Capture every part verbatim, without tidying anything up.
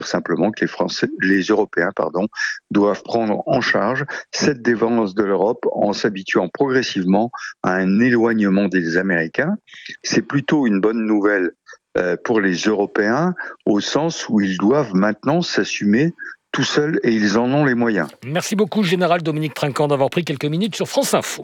simplement que les Français, les Européens, pardon, doivent prendre en charge cette dépendance de l'Europe en s'habituant progressivement à un éloignement des Américains. C'est plutôt une bonne nouvelle euh, pour les Européens, au sens où ils doivent maintenant s'assumer tout seuls et ils en ont les moyens. Merci beaucoup, Général Dominique Trinquant, d'avoir pris quelques minutes sur France Info.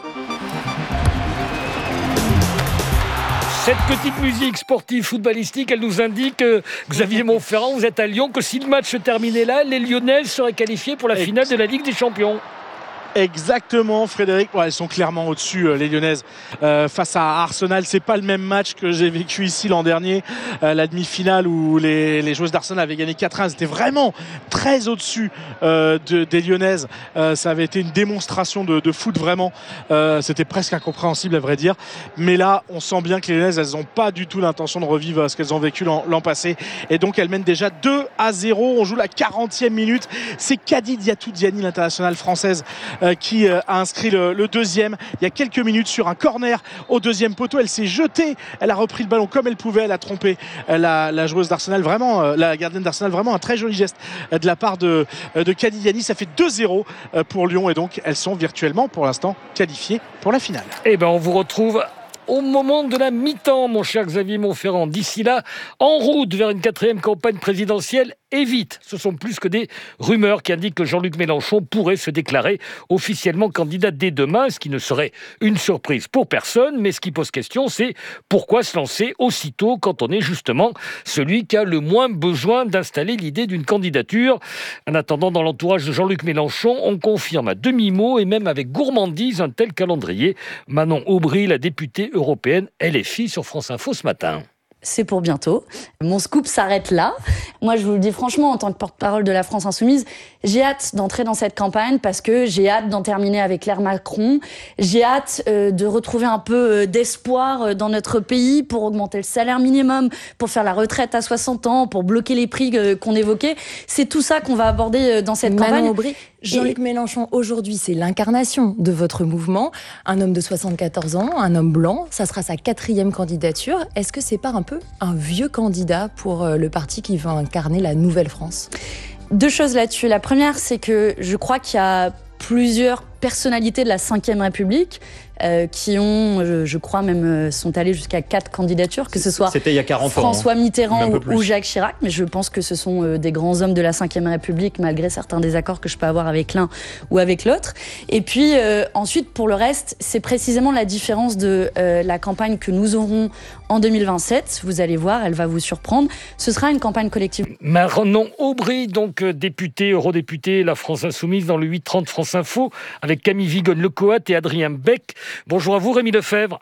Cette petite musique sportive footballistique, elle nous indique, euh, Xavier Montferrand, vous êtes à Lyon, que si le match se terminait là, les Lyonnaises seraient qualifiées pour la finale de la Ligue des Champions. Exactement, Frédéric. Ouais, elles sont clairement au-dessus, euh, les Lyonnaises, euh, face à Arsenal. C'est pas le même match que j'ai vécu ici l'an dernier, euh, la demi-finale où les, les joueuses d'Arsenal avaient gagné quatre un. Elles étaient vraiment très au-dessus euh, de, des Lyonnaises. Euh, ça avait été une démonstration de, de foot, vraiment. Euh, c'était presque incompréhensible, à vrai dire. Mais là, on sent bien que les Lyonnaises, elles n'ont pas du tout l'intention de revivre ce qu'elles ont vécu l'an, l'an passé. Et donc, elles mènent déjà deux à zéro. On joue la quarantième minute. C'est Kadi Diatou Diani, l'internationale française, euh, qui euh, a inscrit le, le deuxième il y a quelques minutes sur un corner au deuxième poteau. Elle s'est jetée, elle a repris le ballon comme elle pouvait, elle a trompé la, la joueuse d'Arsenal, vraiment euh, la gardienne d'Arsenal, vraiment un très joli geste euh, de la part de, euh, de Kadi Diani. Ça fait deux zéro euh, pour Lyon et donc elles sont virtuellement pour l'instant qualifiées pour la finale. Eh ben on vous retrouve au moment de la mi-temps, mon cher Xavier Montferrand. D'ici là, en route vers une quatrième campagne présidentielle, et vite. Ce sont plus que des rumeurs qui indiquent que Jean-Luc Mélenchon pourrait se déclarer officiellement candidat dès demain, ce qui ne serait une surprise pour personne. Mais ce qui pose question, c'est pourquoi se lancer aussitôt quand on est justement celui qui a le moins besoin d'installer l'idée d'une candidature. En attendant, dans l'entourage de Jean-Luc Mélenchon, on confirme à demi-mot et même avec gourmandise un tel calendrier. Manon Aubry, la députée européenne L F I sur France Info ce matin. C'est pour bientôt. Mon scoop s'arrête là. Moi, je vous le dis franchement, en tant que porte-parole de la France Insoumise, j'ai hâte d'entrer dans cette campagne parce que j'ai hâte d'en terminer avec l'ère Macron. J'ai hâte euh, de retrouver un peu euh, d'espoir dans notre pays pour augmenter le salaire minimum, pour faire la retraite à soixante ans, pour bloquer les prix euh, qu'on évoquait. C'est tout ça qu'on va aborder euh, dans cette Manon campagne. Aubry, Jean-Luc Et... Mélenchon, aujourd'hui, c'est l'incarnation de votre mouvement. Un homme de soixante-quatorze ans, un homme blanc. Ça sera sa quatrième candidature. Est-ce que c'est pas un peu un vieux candidat pour le parti qui va incarner la nouvelle France ? Deux choses là-dessus. La première, c'est que je crois qu'il y a plusieurs personnalités de la cinquième République euh, qui ont, je, je crois même, euh, sont allées jusqu'à quatre candidatures, que ce soit C'était il y a quarante François ans, hein. Mitterrand ou, ou Jacques Chirac, mais je pense que ce sont euh, des grands hommes de la cinquième République, malgré certains désaccords que je peux avoir avec l'un ou avec l'autre. Et puis euh, ensuite, pour le reste, c'est précisément la différence de euh, la campagne que nous aurons en deux mille vingt-sept. Vous allez voir, elle va vous surprendre. Ce sera une campagne collective. Manon Aubry, donc euh, députée, eurodéputée, la France Insoumise dans le huit trente France Info, avec Camille Vigonne-Lecoat et Adrien Beck. Bonjour à vous, Rémi Lefebvre.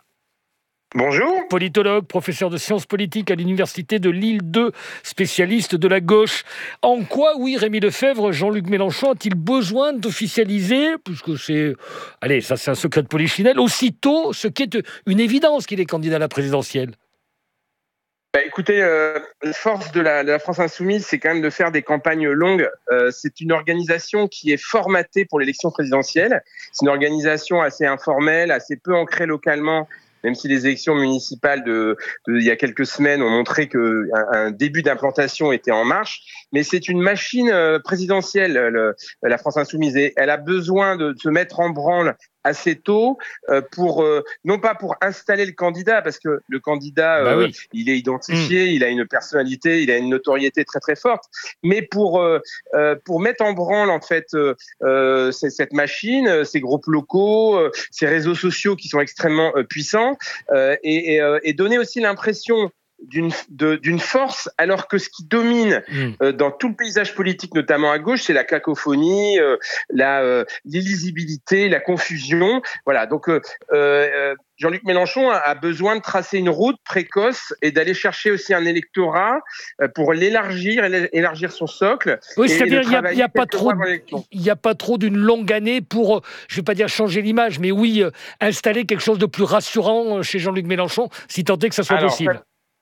Bonjour. Politologue, professeur de sciences politiques à l'université de Lille deux, spécialiste de la gauche. En quoi, oui, Rémi Lefebvre, Jean-Luc Mélenchon a-t-il besoin d'officialiser, puisque c'est, allez, ça c'est un secret de polichinelle, aussitôt ce qui est une évidence qu'il est candidat à la présidentielle? Bah, écoutez, euh, la force de la, de la France Insoumise, c'est quand même de faire des campagnes longues. Euh, c'est une organisation qui est formatée pour l'élection présidentielle. C'est une organisation assez informelle, assez peu ancrée localement, même si les élections municipales de, de il y a quelques semaines ont montré qu'un un début d'implantation était en marche. Mais c'est une machine présidentielle, le, la France Insoumise. Et elle a besoin de se mettre en branle assez tôt euh, pour euh, non pas pour installer le candidat, parce que le candidat euh, bah oui. il est identifié, mmh. il a une personnalité, il a une notoriété très très forte, mais pour euh, euh, pour mettre en branle en fait euh, euh, cette machine, ces groupes locaux, euh, ces réseaux sociaux qui sont extrêmement euh, puissants euh, et, et, euh, et donner aussi l'impression d'une de, d'une force, alors que ce qui domine mmh. euh, dans tout le paysage politique, notamment à gauche, c'est la cacophonie, euh, la euh, l'illisibilité, la confusion. Voilà. Donc euh, euh, Jean-Luc Mélenchon a, a besoin de tracer une route précoce et d'aller chercher aussi un électorat euh, pour l'élargir, élargir son socle. Oui, c'est-à-dire il y a, y a pas trop, il y a pas trop d'une longue année pour, je vais pas dire changer l'image, mais oui euh, installer quelque chose de plus rassurant chez Jean-Luc Mélenchon, si tant est que ça soit alors, possible.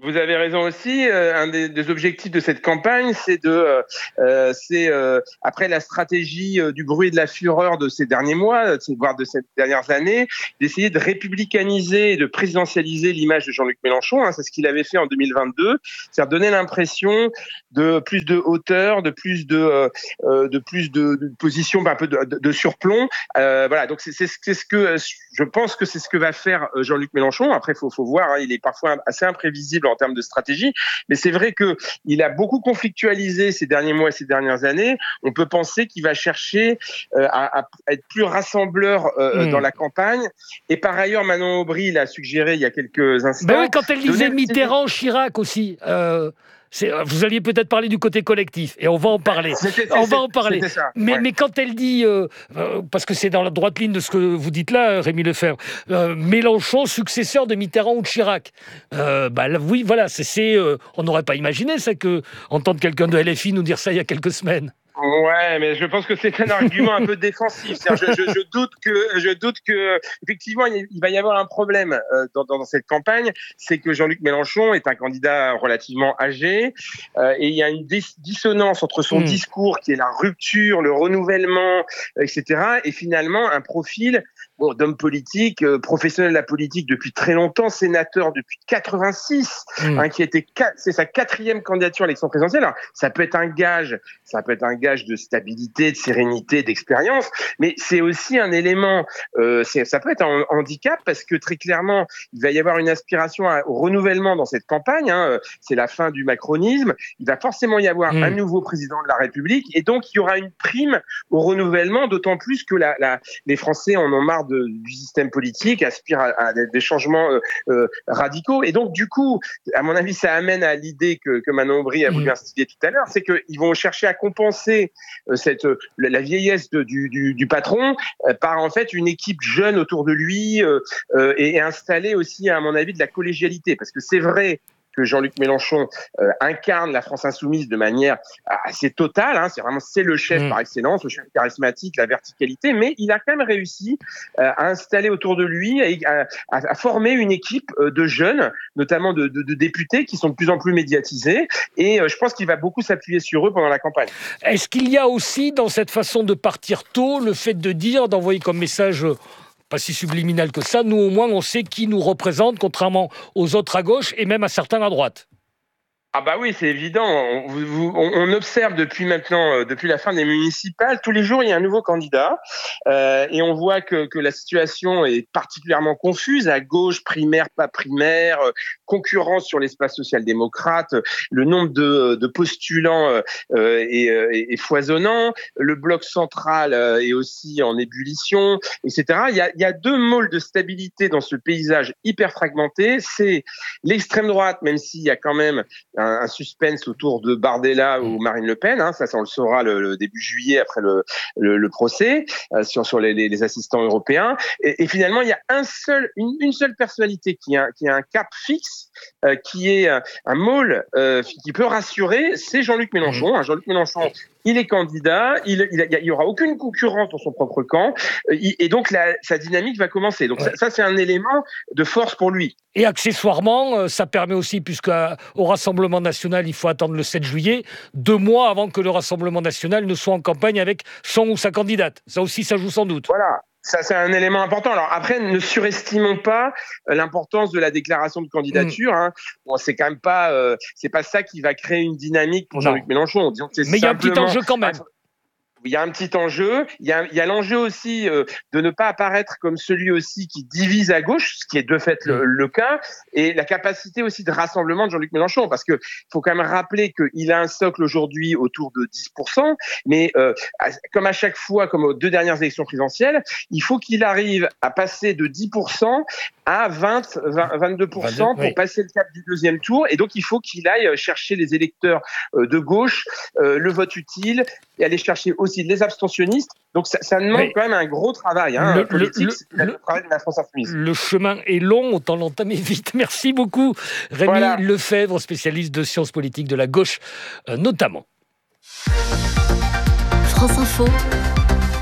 Vous avez raison aussi. Euh, un des, des objectifs de cette campagne, c'est de, euh, c'est euh, après la stratégie euh, du bruit et de la fureur de ces derniers mois, voire de ces dernières années, d'essayer de républicaniser et de présidentialiser l'image de Jean-Luc Mélenchon. Hein, c'est ce qu'il avait fait en deux mille vingt-deux, c'est-à-dire donner l'impression de plus de hauteur, de plus de, euh, de plus de, de position, un peu de, de, de surplomb. Euh, voilà. Donc c'est, c'est, c'est ce que je pense que c'est ce que va faire Jean-Luc Mélenchon. Après, faut, faut voir. Hein, il est parfois assez imprévisible en termes de stratégie, mais c'est vrai que il a beaucoup conflictualisé ces derniers mois et ces dernières années. On peut penser qu'il va chercher euh, à, à être plus rassembleur euh, mmh. dans la campagne. Et par ailleurs, Manon Aubry l'a suggéré il y a quelques instants. Ben oui, quand elle disait Mitterrand, Chirac aussi. Euh... C'est, vous alliez peut-être parler du côté collectif, et on va en parler. C'était, on va en parler. Ça, mais, ouais. mais quand elle dit, euh, euh, parce que c'est dans la droite ligne de ce que vous dites là, Rémi Lefebvre, euh, Mélenchon, successeur de Mitterrand ou de Chirac. Euh, bah, là, oui, voilà, c'est, c'est, euh, on n'aurait pas imaginé ça, que entendre quelqu'un de L F I nous dire ça il y a quelques semaines. Ouais, mais je pense que c'est un argument un peu défensif. Je, je, je doute que, je doute que, effectivement, il va y avoir un problème dans, dans cette campagne, c'est que Jean-Luc Mélenchon est un candidat relativement âgé, euh, et il y a une dis- dissonance entre son mmh. discours, qui est la rupture, le renouvellement, et cetera, et finalement un profil bon, d'homme politique, euh, professionnel de la politique depuis très longtemps, sénateur depuis quatre-vingt-six, mmh. hein, qui était quatre, c'est sa quatrième candidature à l'élection présidentielle. Alors, ça peut être un gage, ça peut être un gage de stabilité, de sérénité, d'expérience, mais c'est aussi un élément, euh, c'est, ça peut être un handicap parce que très clairement, il va y avoir une aspiration à, au renouvellement dans cette campagne, hein, c'est la fin du macronisme, il va forcément y avoir mmh. un nouveau président de la République et donc il y aura une prime au renouvellement, d'autant plus que la, la, les Français en ont marre de, du système politique, aspirent à, à des changements euh, euh, radicaux et donc du coup, à mon avis, ça amène à l'idée que, que Manon Aubry a voulu mmh. instiller tout à l'heure, c'est qu'ils vont chercher à compenser cette la vieillesse de, du, du, du patron euh, par en fait une équipe jeune autour de lui euh, euh, et, et installer aussi à mon avis de la collégialité parce que c'est vrai que Jean-Luc Mélenchon euh, incarne la France insoumise de manière assez totale, hein, c'est vraiment c'est le chef mmh. par excellence, le chef charismatique, la verticalité, mais il a quand même réussi euh, à installer autour de lui, à, à, à former une équipe euh, de jeunes, notamment de, de, de députés qui sont de plus en plus médiatisés, et euh, je pense qu'il va beaucoup s'appuyer sur eux pendant la campagne. Est-ce qu'il y a aussi dans cette façon de partir tôt le fait de dire, d'envoyer comme message pas si subliminal que ça, nous au moins on sait qui nous représente, contrairement aux autres à gauche et même à certains à droite? Ah bah oui, c'est évident. On, vous, on, on observe depuis maintenant, euh, depuis la fin des municipales, tous les jours il y a un nouveau candidat euh, et on voit que, que la situation est particulièrement confuse. À gauche, primaire, pas primaire, euh, concurrence sur l'espace social-démocrate, le nombre de, de postulants euh, est, est, est foisonnant, le bloc central euh, est aussi en ébullition, et cetera. Il y a, il y a deux môles de stabilité dans ce paysage hyper fragmenté. C'est l'extrême droite, même s'il y a quand même un suspense autour de Bardella ou Marine Le Pen, hein, ça, ça on le saura le, le début juillet après le, le, le procès euh, sur, sur les, les assistants européens. Et, et finalement, il y a un seul, une, une seule personnalité qui a, qui a un cap fixe, euh, qui est un, un môle euh, qui peut rassurer, c'est Jean-Luc Mélenchon. Hein, Jean-Luc Mélenchon, il est candidat, il, il, il y aura aucune concurrence dans son propre camp, et donc la, sa dynamique va commencer. Donc ouais. ça, ça, c'est un élément de force pour lui. Et accessoirement, ça permet aussi, puisqu'au Rassemblement national, il faut attendre le sept juillet, deux mois avant que le Rassemblement national ne soit en campagne avec son ou sa candidate. Ça aussi, ça joue sans doute. Voilà. Ça, c'est un élément important. Alors après, ne surestimons pas l'importance de la déclaration de candidature. Mmh. Hein. Bon, c'est quand même pas, euh, c'est pas ça qui va créer une dynamique pour Jean-Luc Mélenchon. Disons que c'est Mais il y a un petit enjeu quand même. Il y a un petit enjeu. Il y a, il y a l'enjeu aussi euh, de ne pas apparaître comme celui aussi qui divise à gauche, ce qui est de fait le, le cas, et la capacité aussi de rassemblement de Jean-Luc Mélenchon, parce que faut quand même rappeler qu'il a un socle aujourd'hui autour de dix pour cent, mais euh, comme à chaque fois, comme aux deux dernières élections présidentielles, il faut qu'il arrive à passer de dix pour cent à vingt, vingt, vingt-deux pour cent pour oui. passer le cap du deuxième tour, et donc il faut qu'il aille chercher les électeurs de gauche, euh, le vote utile, et aller chercher aussi les abstentionnistes. Donc ça, ça demande oui. quand même un gros travail hein, le, politique, le, le, le travail de la France insoumise. Le chemin est long, autant l'entamer vite. Merci beaucoup Rémi voilà. Lefebvre, spécialiste de sciences politiques de la gauche euh, notamment. France Info,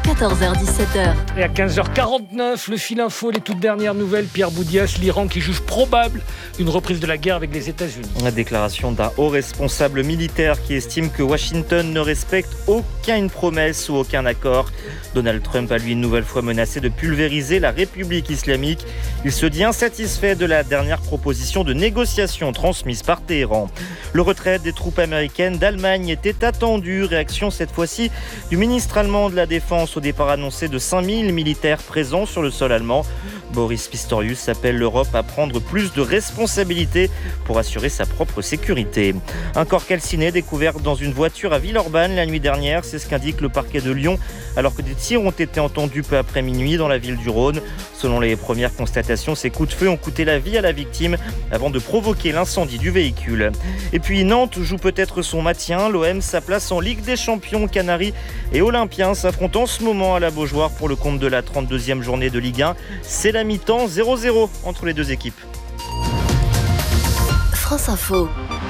quatorze heures dix-sept heures. Et à quinze heures quarante-neuf, le fil info, les toutes dernières nouvelles. Pierre Boudias, l'Iran qui juge probable une reprise de la guerre avec les États-Unis. La déclaration d'un haut responsable militaire qui estime que Washington ne respecte aucune promesse ou aucun accord. Donald Trump a lui une nouvelle fois menacé de pulvériser la République islamique. Il se dit insatisfait de la dernière proposition de négociation transmise par Téhéran. Le retrait des troupes américaines d'Allemagne était attendu. Réaction cette fois-ci du ministre allemand de la Défense au départ annoncé de cinq mille militaires présents sur le sol allemand. Boris Pistorius appelle l'Europe à prendre plus de responsabilités pour assurer sa propre sécurité. Un corps calciné découvert dans une voiture à Villeurbanne la nuit dernière, c'est ce qu'indique le parquet de Lyon, alors que des tirs ont été entendus peu après minuit dans la ville du Rhône. Selon les premières constatations, ces coups de feu ont coûté la vie à la victime avant de provoquer l'incendie du véhicule. Et puis Nantes joue peut-être son maintien, l'O M sa place en Ligue des Champions. Canaries et Olympiens s'affrontent en ce moment à la Beaujoire pour le compte de la trente-deuxième journée de Ligue un. C'est la mi-temps, zéro zéro entre les deux équipes. France Info.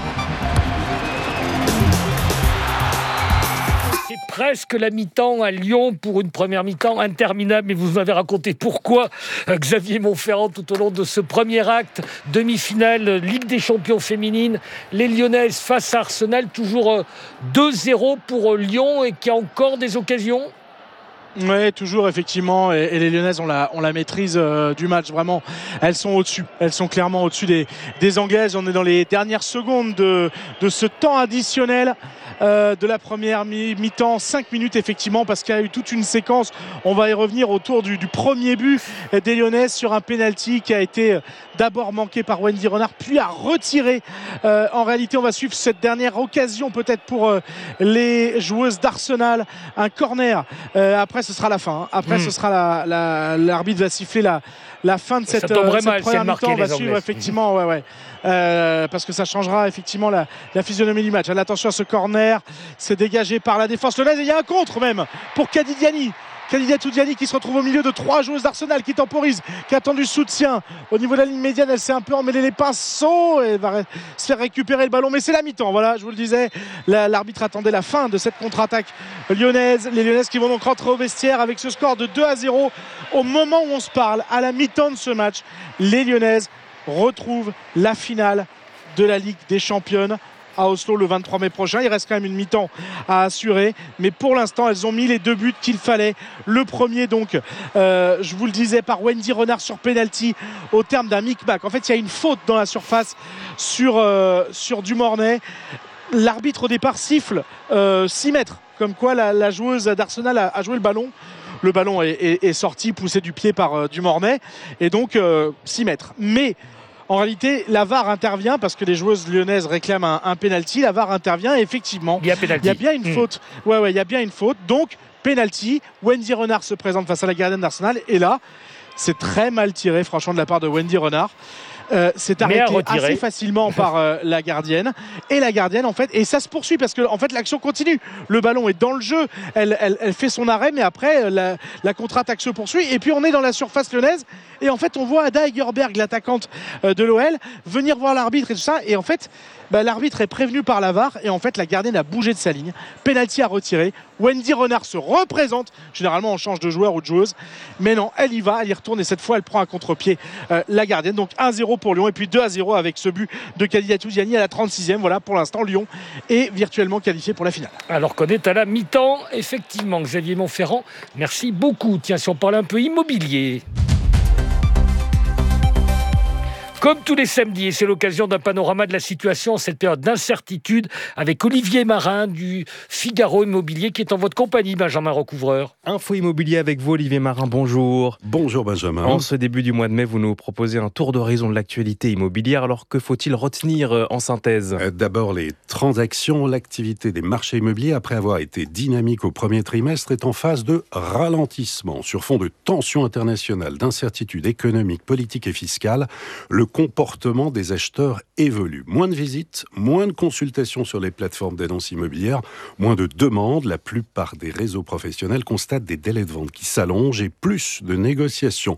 C'est presque la mi-temps à Lyon pour une première mi-temps interminable, mais vous m'avez raconté pourquoi Xavier Montferrand tout au long de ce premier acte, demi-finale Ligue des Champions féminine, les Lyonnaises face à Arsenal, toujours deux zéro pour Lyon et qui a encore des occasions. Oui, toujours effectivement, et, et les Lyonnaises ont la, ont la maîtrise euh, du match, vraiment, elles sont au-dessus, elles sont clairement au-dessus des, des Anglaises. On est dans les dernières secondes de, de ce temps additionnel euh, de la première mi- mi-temps, cinq minutes effectivement, parce qu'il y a eu toute une séquence, on va y revenir autour du, du premier but des Lyonnaises sur un penalty qui a été d'abord manqué par Wendy Renard, puis a retiré. Euh, en réalité, on va suivre cette dernière occasion peut-être pour euh, les joueuses d'Arsenal, un corner, euh, après ce sera la fin. Après, mmh. ce sera la, la, l'arbitre va siffler la, la fin de cette, cette mal, première mi-temps. On va suivre effectivement, ouais, ouais. Euh, parce que ça changera effectivement la, la physionomie du match. Allez, attention à ce corner, c'est dégagé par la défense lyonnaise. Et il y a un contre même pour Kadidiani. Kadidiatou Diani qui se retrouve au milieu de trois joueuses d'Arsenal qui temporise, qui attend du soutien au niveau de la ligne médiane. Elle s'est un peu emmêlée les pinceaux et va se faire récupérer le ballon, mais c'est la mi-temps, voilà, je vous le disais, la, l'arbitre attendait la fin de cette contre-attaque lyonnaise. Les Lyonnaises qui vont donc rentrer au vestiaire avec ce score de deux à zéro au moment où on se parle, à la mi-temps de ce match. Les Lyonnaises retrouvent la finale de la Ligue des Championnes à Oslo le vingt-trois mai prochain. Il reste quand même une mi-temps à assurer, mais pour l'instant elles ont mis les deux buts qu'il fallait. Le premier donc euh, je vous le disais, par Wendy Renard sur penalty au terme d'un micmac. En fait il y a une faute dans la surface sur, euh, sur Dumornay. L'arbitre au départ siffle euh, six mètres, comme quoi la, la joueuse d'Arsenal a, a joué le ballon. Le ballon est, est, est sorti, poussé du pied par euh, Dumornay, et donc euh, six mètres. Mais en réalité, la V A R intervient parce que les joueuses lyonnaises réclament un, un penalty. La V A R intervient et effectivement, il y a, il y a bien une mmh. faute. Ouais, ouais, il y a bien une faute. Donc, penalty. Wendy Renard se présente face à la gardienne d'Arsenal. Et là, c'est très mal tiré, franchement, de la part de Wendy Renard. Euh, c'est arrêté assez facilement par euh, la gardienne et la gardienne en fait, et ça se poursuit parce que en fait l'action continue, le ballon est dans le jeu, elle, elle, elle fait son arrêt, mais après la, la contre-attaque se poursuit et puis on est dans la surface lyonnaise et en fait on voit Ada Egerberg, l'attaquante euh, de l'O L, venir voir l'arbitre et tout ça, et en fait bah, l'arbitre est prévenu par la V A R et en fait la gardienne a bougé de sa ligne, penalty à retirer. Wendy Renard se représente, généralement on change de joueur ou de joueuse, mais non, elle y va, elle y retourne et cette fois elle prend un contre-pied euh, la gardienne. Donc un zéro pour Lyon et puis deux à zéro avec ce but de Kadidiatou Diani à la trente-sixième. Voilà, pour l'instant Lyon est virtuellement qualifié pour la finale. Alors qu'on est à la mi-temps, effectivement, Xavier Montferrand, merci beaucoup. Tiens, si on parle un peu immobilier. Comme tous les samedis, et c'est l'occasion d'un panorama de la situation en cette période d'incertitude avec Olivier Marin du Figaro Immobilier qui est en votre compagnie, Benjamin Recouvreur. Info Immobilier avec vous, Olivier Marin, bonjour. Bonjour Benjamin. En ce début du mois de mai, vous nous proposez un tour d'horizon de l'actualité immobilière. Alors que faut-il retenir en synthèse ? D'abord les transactions. L'activité des marchés immobiliers, après avoir été dynamique au premier trimestre, est en phase de ralentissement. Sur fond de tensions internationales, d'incertitudes économiques, politiques et fiscales, le comportement des acheteurs évolue. Moins de visites, moins de consultations sur les plateformes d'annonces immobilières, moins de demandes. La plupart des réseaux professionnels constatent des délais de vente qui s'allongent et plus de négociations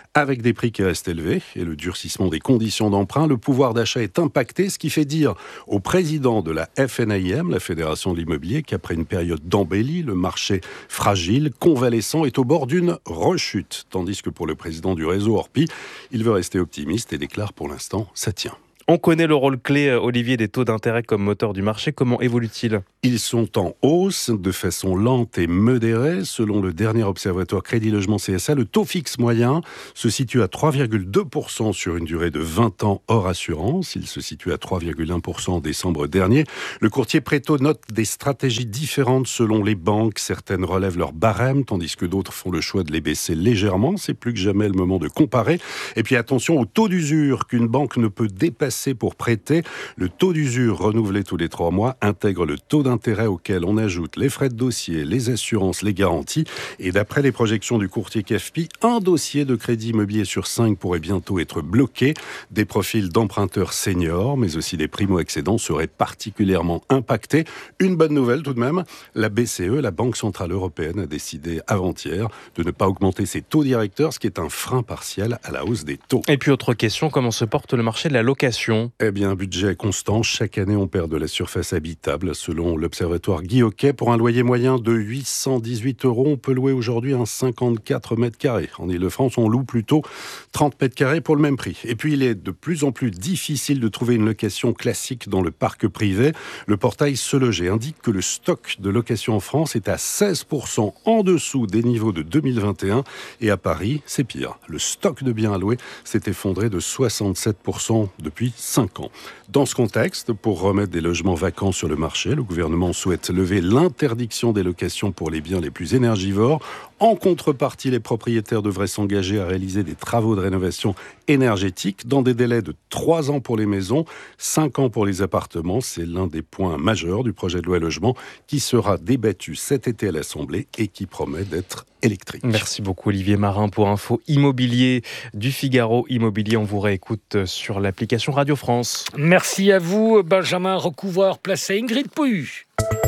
Avec des prix qui restent élevés et le durcissement des conditions d'emprunt, le pouvoir d'achat est impacté, ce qui fait dire au président de la F N I M, la Fédération de l'immobilier, qu'après une période d'embellie, le marché fragile, convalescent, est au bord d'une rechute. Tandis que pour le président du réseau Orpi, il veut rester optimiste et déclare pour l'instant « ça tient ». On connaît le rôle clé, Olivier, des taux d'intérêt comme moteur du marché. Comment évoluent-ils ? Ils sont en hausse de façon lente et modérée. Selon le dernier observatoire Crédit Logement C S A, le taux fixe moyen se situe à trois virgule deux pour cent sur une durée de vingt ans hors assurance. Il se situe à trois virgule un pour cent en décembre dernier. Le courtier Préto note des stratégies différentes selon les banques. Certaines relèvent leur barème, tandis que d'autres font le choix de les baisser légèrement. C'est plus que jamais le moment de comparer. Et puis attention au taux d'usure qu'une banque ne peut dépasser pour prêter. Le taux d'usure renouvelé tous les trois mois intègre le taux d'intérêt auquel on ajoute les frais de dossier, les assurances, les garanties. Et d'après les projections du courtier C A F P I, un dossier de crédit immobilier sur cinq pourrait bientôt être bloqué. Des profils d'emprunteurs seniors, mais aussi des primo-accédants seraient particulièrement impactés. Une bonne nouvelle tout de même, la B C E, la Banque Centrale Européenne, a décidé avant-hier de ne pas augmenter ses taux directeurs, ce qui est un frein partiel à la hausse des taux. Et puis autre question, comment se porte le marché de la location ? Eh bien, budget constant. Chaque année, on perd de la surface habitable. Selon l'observatoire Guy Hockey, pour un loyer moyen de huit cent dix-huit euros, on peut louer aujourd'hui un cinquante-quatre mètres carrés. En Ile-de-France, on loue plutôt trente mètres carrés pour le même prix. Et puis, il est de plus en plus difficile de trouver une location classique dans le parc privé. Le portail Se Loger indique que le stock de location en France est à seize pour cent en dessous des niveaux de deux mille vingt et un. Et à Paris, c'est pire. Le stock de biens à louer s'est effondré de soixante-sept pour cent depuis cinq ans. Dans ce contexte, pour remettre des logements vacants sur le marché, le gouvernement souhaite lever l'interdiction des locations pour les biens les plus énergivores. En contrepartie, les propriétaires devraient s'engager à réaliser des travaux de rénovation énergétique dans des délais de trois ans pour les maisons, cinq ans pour les appartements. C'est l'un des points majeurs du projet de loi logement qui sera débattu cet été à l'Assemblée et qui promet d'être électrique. Merci beaucoup Olivier Marin pour Info Immobilier du Figaro Immobilier. On vous réécoute sur l'application Radio France. Merci à vous Benjamin Recouvreur, place à Ingrid Pohu.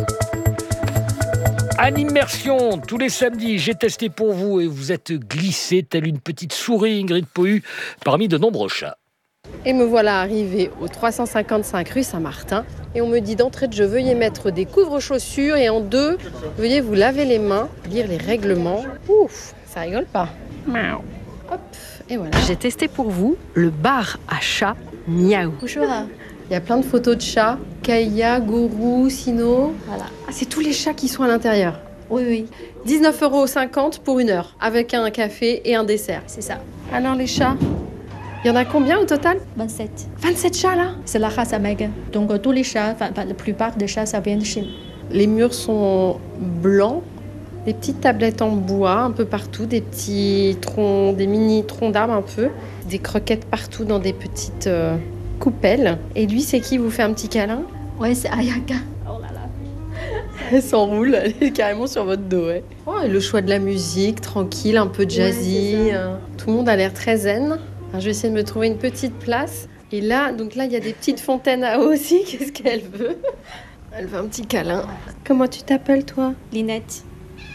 En immersion, tous les samedis, j'ai testé pour vous et vous êtes glissé telle une petite souris, Ingrid Pohu, parmi de nombreux chats. Et me voilà arrivée au trois cent cinquante-cinq rue Saint-Martin. Et on me dit d'entrée de jeu, veuillez mettre des couvre-chaussures. Et en deux, veuillez vous laver les mains, lire les règlements. Ouf, ça rigole pas. Miaou. Hop, et voilà. J'ai testé pour vous le bar à chat Miaou. Bonjour. Il y a plein de photos de chats. Kaya, Gourou, Sino. Voilà. Ah, c'est tous les chats qui sont à l'intérieur. Oui, oui. dix-neuf euros cinquante pour une heure, avec un café et un dessert. C'est ça. Alors les chats, il y en a combien au total ? vingt-sept. vingt-sept chats là ? C'est la race Amègue. Donc euh, tous les chats, enfin la plupart des chats, ça vient de chez nous. Les murs sont blancs, des petites tablettes en bois un peu partout, des petits troncs, des mini troncs d'arbres un peu, des croquettes partout dans des petites euh, coupelles. Et lui, c'est qui vous fait un petit câlin ? Ouais, c'est Ayaka. Oh là là. Elle s'enroule, elle est carrément sur votre dos. Ouais. Oh, et le choix de la musique, tranquille, un peu jazzy. Ouais, euh, tout le monde a l'air très zen. Alors, je vais essayer de me trouver une petite place. Et là, donc là, il y a des petites fontaines à eau aussi. Qu'est-ce qu'elle veut ? Elle veut un petit câlin. Comment tu t'appelles, toi ? Linette.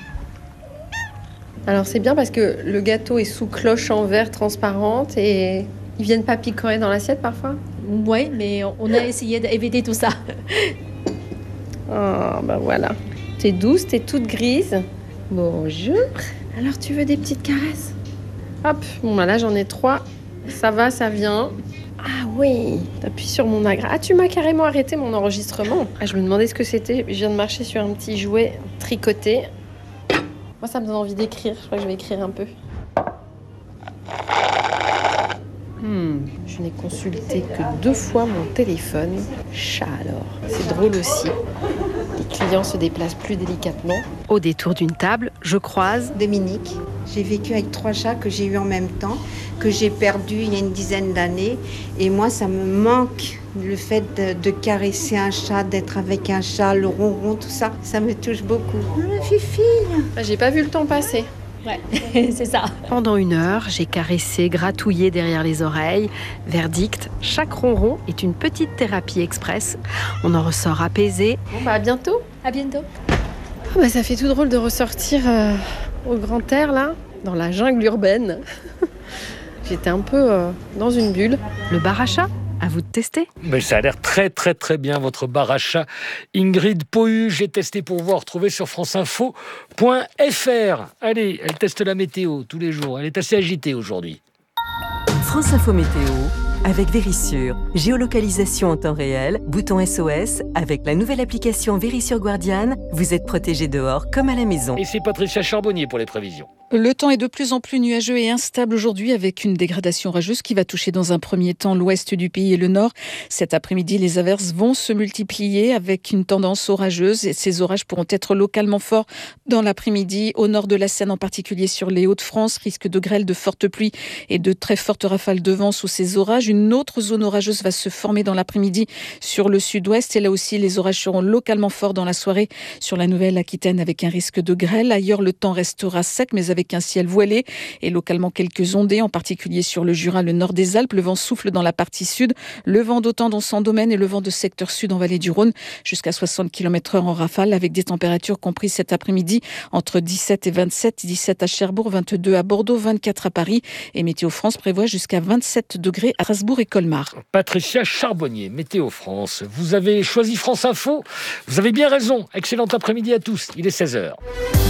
Alors, c'est bien parce que le gâteau est sous cloche en verre transparente et ils viennent pas picorer dans l'assiette parfois ? Oui, mais on a essayé d'éviter tout ça. Oh, ben voilà. T'es douce, t'es toute grise. Bonjour. Alors, tu veux des petites caresses ? Hop, bon, ben là, j'en ai trois. Ça va, ça vient. Ah oui, t'appuies sur mon agra. Ah, tu m'as carrément arrêté mon enregistrement. Ah, je me demandais ce que c'était. Je viens de marcher sur un petit jouet tricoté. Moi, ça me donne envie d'écrire. Je crois que je vais écrire un peu. Hmm, je n'ai consulté que deux fois mon téléphone. Chat alors. C'est drôle aussi. Les clients se déplacent plus délicatement. Au détour d'une table, je croise Dominique. J'ai vécu avec trois chats que j'ai eu en même temps, que j'ai perdu il y a une dizaine d'années. Et moi, ça me manque, le fait de, de caresser un chat, d'être avec un chat, le ronron, tout ça. Ça me touche beaucoup. Ma fifille. Ah, j'ai pas vu le temps passer. Ouais, c'est ça. Pendant une heure, j'ai caressé, gratouillé derrière les oreilles. Verdict, chaque ronron est une petite thérapie express. On en ressort apaisé. Bon, bah à bientôt. À bientôt. Oh, bah, ça fait tout drôle de ressortir euh, au grand air, là, dans la jungle urbaine. J'étais un peu euh, dans une bulle. Le bar à chat ? À vous de tester. Mais ça a l'air très très très bien votre bar à chat. Ingrid Pohu, j'ai testé pour vous, retrouver sur franceinfo point f r. Allez, elle teste la météo tous les jours. Elle est assez agitée aujourd'hui. France Info Météo avec Vérissure. Géolocalisation en temps réel, bouton S O S. Avec la nouvelle application Vérissure Guardian, vous êtes protégé dehors comme à la maison. Et c'est Patricia Charbonnier pour les prévisions. Le temps est de plus en plus nuageux et instable aujourd'hui avec une dégradation orageuse qui va toucher dans un premier temps l'ouest du pays et le nord. Cet après-midi, les averses vont se multiplier avec une tendance orageuse et ces orages pourront être localement forts dans l'après-midi au nord de la Seine, en particulier sur les Hauts-de-France. Risque de grêle, de fortes pluies et de très fortes rafales de vent sous ces orages. Une autre zone orageuse va se former dans l'après-midi sur le sud-ouest et là aussi les orages seront localement forts dans la soirée sur la Nouvelle-Aquitaine avec un risque de grêle. Ailleurs, le temps restera sec mais avec avec un ciel voilé et localement quelques ondées, en particulier sur le Jura, le nord des Alpes. Le vent souffle dans la partie sud, le vent d'Autan dans son domaine et le vent de secteur sud en vallée du Rhône jusqu'à soixante kilomètres heure en rafale avec des températures comprises cet après-midi entre dix-sept et vingt-sept, dix-sept à Cherbourg, vingt-deux à Bordeaux, vingt-quatre à Paris et Météo France prévoit jusqu'à vingt-sept degrés à Strasbourg et Colmar. Patricia Charbonnier, Météo France. Vous avez choisi France Info, vous avez bien raison. Excellent après-midi à tous, il est seize heures.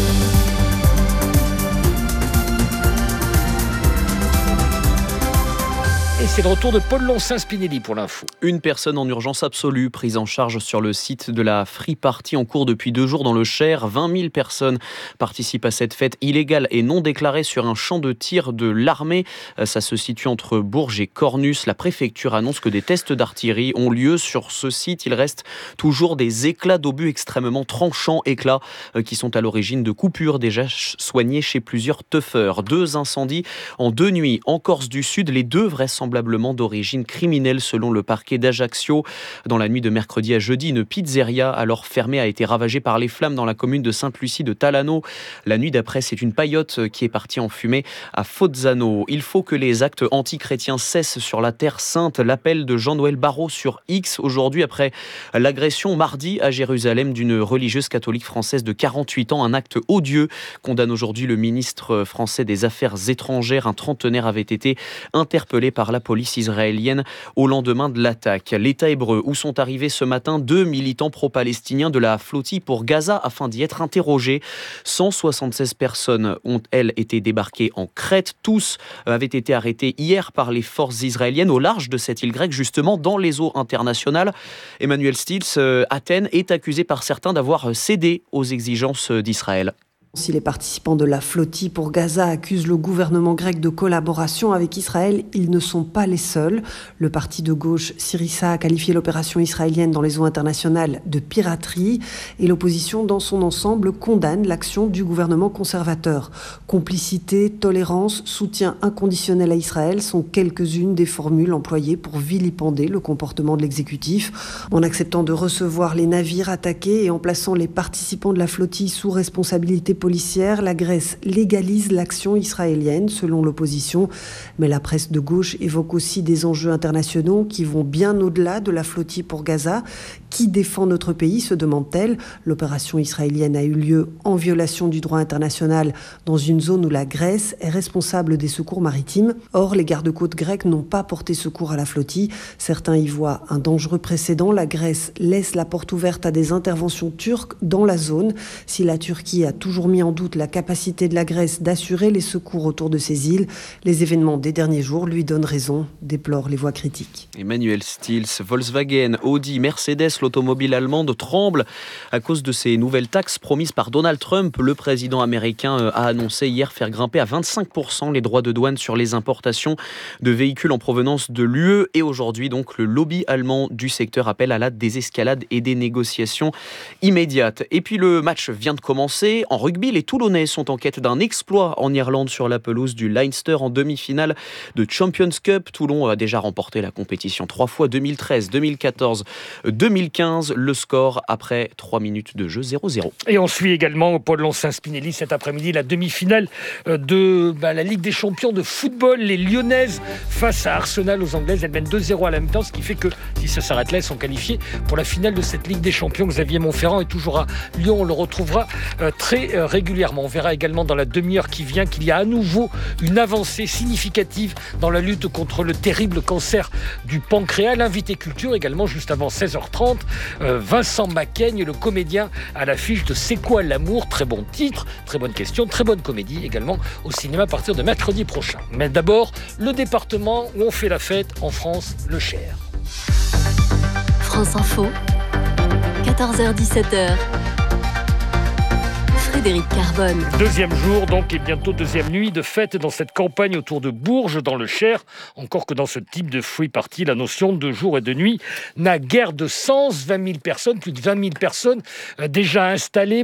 Et c'est le retour de Paul Loncin-Spinelli pour l'info. Une personne en urgence absolue prise en charge sur le site de la Free Party en cours depuis deux jours dans le Cher. vingt mille personnes participent à cette fête illégale et non déclarée sur un champ de tir de l'armée. Ça se situe entre Bourges et Cornus. La préfecture annonce que des tests d'artillerie ont lieu sur ce site. Il reste toujours des éclats d'obus extrêmement tranchants, éclats qui sont à l'origine de coupures déjà soignées chez plusieurs teufeurs. Deux incendies en deux nuits en Corse du Sud, les deux vraisemblablement d'origine criminelle selon le parquet d'Ajaccio. Dans la nuit de mercredi à jeudi, une pizzeria alors fermée a été ravagée par les flammes dans la commune de Sainte-Lucie de Talano. La nuit d'après, c'est une paillote qui est partie en fumée à Fozzano. Il faut que les actes antichrétiens cessent sur la Terre Sainte. L'appel de Jean-Noël Barrot sur X aujourd'hui après l'agression mardi à Jérusalem d'une religieuse catholique française de quarante-huit ans. Un acte odieux, condamne aujourd'hui le ministre français des Affaires étrangères. Un trentenaire avait été interpellé par la police israélienne au lendemain de l'attaque. L'État hébreu, où sont arrivés ce matin deux militants pro-palestiniens de la flottille pour Gaza afin d'y être interrogés. cent soixante-seize personnes ont, elles, été débarquées en Crète. Tous avaient été arrêtés hier par les forces israéliennes au large de cette île grecque, justement dans les eaux internationales. Emmanuel Stills, Athènes, est accusé par certains d'avoir cédé aux exigences d'Israël. Si les participants de la flottille pour Gaza accusent le gouvernement grec de collaboration avec Israël, ils ne sont pas les seuls. Le parti de gauche Syriza a qualifié l'opération israélienne dans les eaux internationales de piraterie et l'opposition dans son ensemble condamne l'action du gouvernement conservateur. Complicité, tolérance, soutien inconditionnel à Israël sont quelques-unes des formules employées pour vilipender le comportement de l'exécutif. En acceptant de recevoir les navires attaqués et en plaçant les participants de la flottille sous responsabilité policière, la Grèce légalise l'action israélienne, selon l'opposition. Mais la presse de gauche évoque aussi des enjeux internationaux qui vont bien au-delà de la flottille pour Gaza. Qui défend notre pays, se demande-t-elle. L'opération israélienne a eu lieu en violation du droit international dans une zone où la Grèce est responsable des secours maritimes. Or, les gardes-côtes grecs n'ont pas porté secours à la flottille. Certains y voient un dangereux précédent. La Grèce laisse la porte ouverte à des interventions turques dans la zone. Si la Turquie a toujours mis en doute la capacité de la Grèce d'assurer les secours autour de ces îles, les événements des derniers jours lui donnent raison, déplorent les voix critiques. Emmanuel Stills, Volkswagen, Audi, Mercedes, l'automobile allemande tremble à cause de ces nouvelles taxes promises par Donald Trump. Le président américain a annoncé hier faire grimper à vingt-cinq pour cent les droits de douane sur les importations de véhicules en provenance de l'U E. Et aujourd'hui, donc, le lobby allemand du secteur appelle à la désescalade et des négociations immédiates. Et puis le match vient de commencer. En rugby, les Toulonnais sont en quête d'un exploit en Irlande sur la pelouse du Leinster en demi-finale de Champions Cup. Toulon a déjà remporté la compétition trois fois, deux mille treize, deux mille quatorze, deux mille mille quinze, le score après trois minutes de jeu, zéro zéro. Et on suit également au Paul Lon-Saint-Spinelli cet après-midi la demi-finale de bah, la Ligue des champions de football. Les Lyonnaises face à Arsenal aux Anglaises. Elles mènent deux zéro à la mi-temps, ce qui fait que si ça s'arrête là, elles sont qualifiées pour la finale de cette Ligue des champions. Xavier Monferrand est toujours à Lyon. On le retrouvera euh, très euh, régulièrement. On verra également dans la demi-heure qui vient qu'il y a à nouveau une avancée significative dans la lutte contre le terrible cancer du pancréas. L'invité culture également juste avant seize heures trente. Euh, Vincent Macaigne, le comédien à l'affiche de C'est quoi l'amour ? Très bon titre, très bonne question, très bonne comédie également au cinéma à partir de mercredi prochain. Mais d'abord, le département où on fait la fête en France, le Cher. France Info, quatorze heures dix-sept heures. Frédéric Carbone. Deuxième jour donc et bientôt deuxième nuit de fête dans cette campagne autour de Bourges dans le Cher. Encore que dans ce type de free party, la notion de jour et de nuit n'a guère de sens. vingt mille personnes, plus de vingt mille personnes euh, déjà installées.